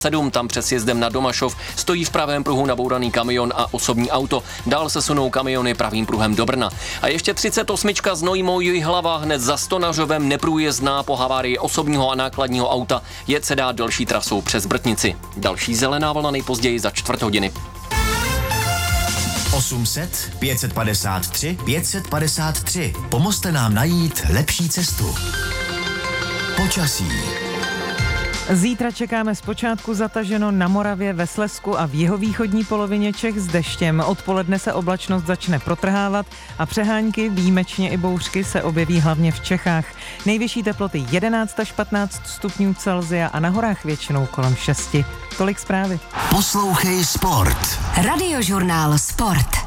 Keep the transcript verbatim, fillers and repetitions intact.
sedm, tam před sjezdem na Domašov stojí v pravém pruhu nabouraný kamion a osobní auto. Dál se sunou kamiony pravým pruhem do Brna. A ještě třicet osm Znojmo Jihlava hned za Stonařovem neprůjezdná po havárii osobního a nákladního auta je cedá delší trasou přes Brtnici. Další zelená vlna nejpozději za čtvrt hodiny. osm set, pět set padesát tři, pět set padesát tři. Pomozte nám najít lepší cestu. Počasí. Zítra čekáme zpočátku zataženo na Moravě, ve Slezsku a v jihovýchodní polovině Čech s deštěm. Odpoledne se oblačnost začne protrhávat a přehánky, výjimečně i bouřky, se objeví hlavně v Čechách. Nejvyšší teploty jedenáct až patnáct stupňů Celsia a na horách většinou kolem šesti. Tolik zprávy. Poslouchej Sport. Radiožurnál Sport.